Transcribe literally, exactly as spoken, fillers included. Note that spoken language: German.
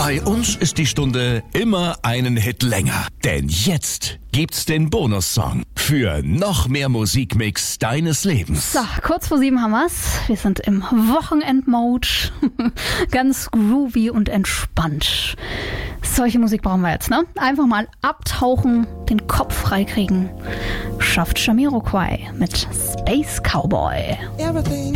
Bei uns ist die Stunde immer einen Hit länger. Denn jetzt gibt's den Bonussong für noch mehr Musikmix deines Lebens. So, kurz vor sieben haben wir's. Wir sind im Wochenend-Mode. Ganz groovy und entspannt. Solche Musik brauchen wir jetzt, ne? Einfach mal abtauchen, den Kopf freikriegen. Schafft Jamiroquai mit Space Cowboy. Everything